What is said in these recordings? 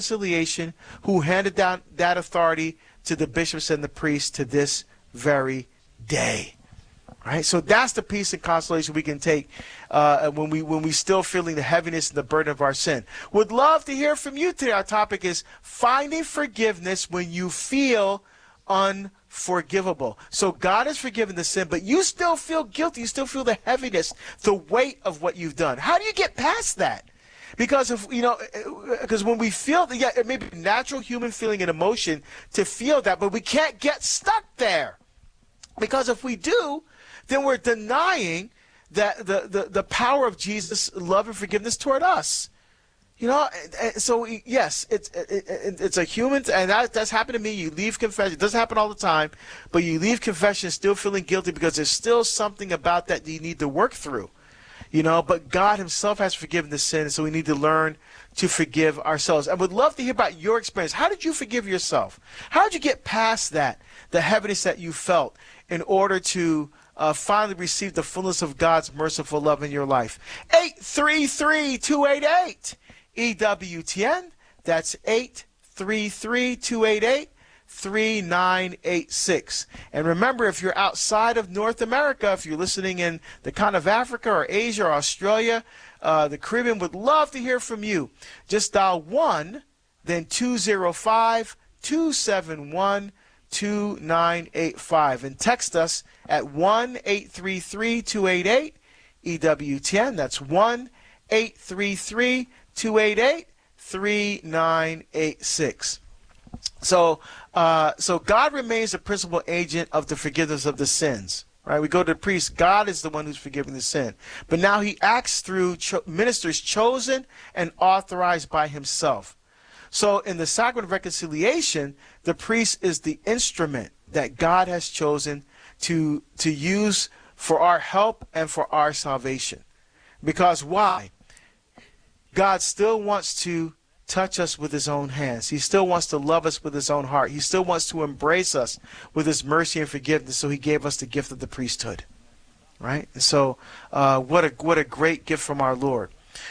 reconciliation, who handed down that authority to the bishops and the priests to this very day. Right? So that's the peace and consolation we can take when we still feeling the heaviness and the burden of our sin. Would love to hear from you today. Our topic is finding forgiveness when you feel unforgivable. So God has forgiven the sin, but you still feel guilty. You still feel the heaviness, the weight of what you've done. How do you get past that? Because because when we feel it may be a natural human feeling and emotion to feel that, but we can't get stuck there. Because if we do, then we're denying that the power of Jesus' love and forgiveness toward us. So yes, it's a human, and that's happened to me. You leave confession. It doesn't happen all the time, but you leave confession still feeling guilty because there's still something about that you need to work through. But God himself has forgiven the sin, so we need to learn to forgive ourselves. I would love to hear about your experience. How did you forgive yourself? How did you get past that, the heaviness that you felt, in order to finally receive the fullness of God's merciful love in your life? 833-288 EWTN. That's 833-288-3986. And remember, if you're outside of North America, if you're listening in the continent of Africa or Asia or Australia, the Caribbean, would love to hear from you. Just dial 1, then 205-271-2985, and text us at 1-833-288-EWTN. That's 1-833-288-3986. So God remains the principal agent of the forgiveness of the sins. Right? We go to the priest. God is the one who's forgiving the sin. But now he acts through ministers chosen and authorized by himself. So in the sacrament of reconciliation, the priest is the instrument that God has chosen to use for our help and for our salvation. Because why? God still wants to touch us with his own hands. He still wants to love us with his own heart. He still wants to embrace us with his mercy and forgiveness, so he gave us the gift of the priesthood. Right? And so what a great gift from our Lord.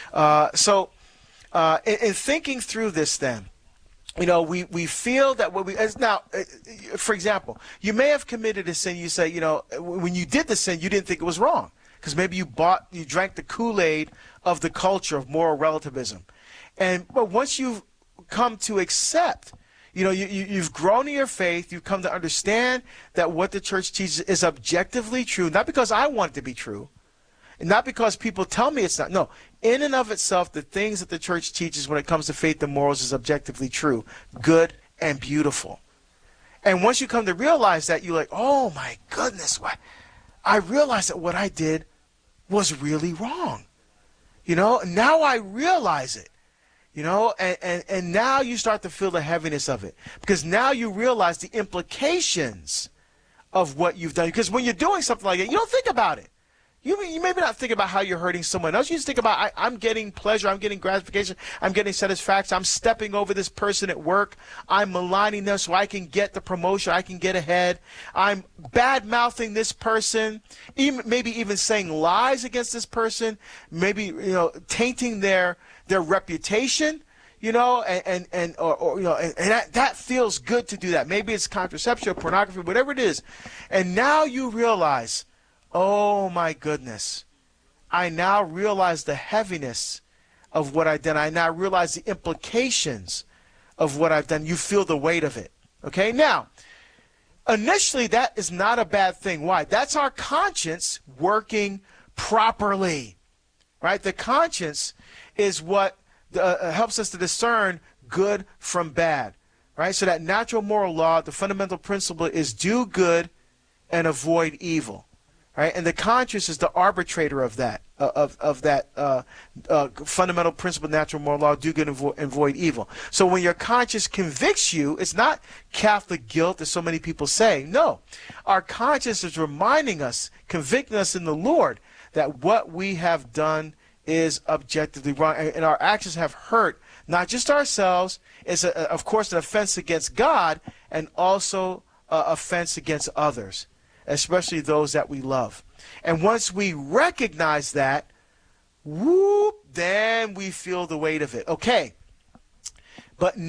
In thinking through this then, we feel that for example, you may have committed a sin. You say, when you did the sin, you didn't think it was wrong, because maybe you drank the Kool-Aid of the culture of moral relativism. But once you've come to accept, you've grown in your faith, you've come to understand that what the church teaches is objectively true, not because I want it to be true, and not because people tell me it's not. No, in and of itself, the things that the church teaches when it comes to faith and morals is objectively true, good and beautiful. And once you come to realize that, you're like, oh my goodness, I realized that what I did was really wrong. Now I realize it. And now you start to feel the heaviness of it, because now you realize the implications of what you've done. Because when you're doing something like that, you don't think about it. You maybe not think about how you're hurting someone else. You just think about, I'm getting pleasure, I'm getting gratification, I'm getting satisfaction, I'm stepping over this person at work, I'm maligning them so I can get the promotion, I can get ahead, I'm bad-mouthing this person, maybe even saying lies against this person, maybe tainting their reputation, and that feels good to do that. Maybe it's contraception, pornography, whatever it is. And now you realize, oh my goodness, I now realize the heaviness of what I've done. I now realize the implications of what I've done. You feel the weight of it. Okay? Now, initially that is not a bad thing. Why? That's our conscience working properly. Right? The conscience is what helps us to discern good from bad. Right? So that natural moral law, the fundamental principle is do good and avoid evil. Right? And the conscience is the arbitrator of that, fundamental principle, natural moral law, do good and avoid evil. So when your conscience convicts you, it's not Catholic guilt, as so many people say. No, our conscience is reminding us, convicting us in the Lord, that what we have done is objectively wrong, and our actions have hurt not just ourselves. It's of course an offense against God, and also offense against others, especially those that we love. And once we recognize that, then we feel the weight of it. Okay, but